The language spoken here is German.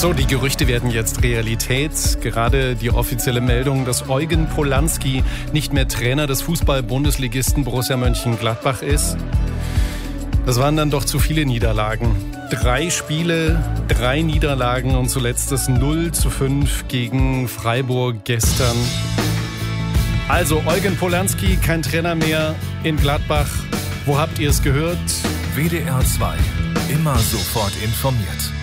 So, die Gerüchte werden jetzt Realität. Gerade die offizielle Meldung, dass Eugen Polanski nicht mehr Trainer des Fußball-Bundesligisten Borussia Mönchengladbach ist. Das waren dann doch zu viele Niederlagen. 3 Spiele, 3 Niederlagen und zuletzt das 0:5 gegen Freiburg gestern. Also Eugen Polanski, kein Trainer mehr in Gladbach. Wo habt ihr es gehört? WDR 2. Immer sofort informiert.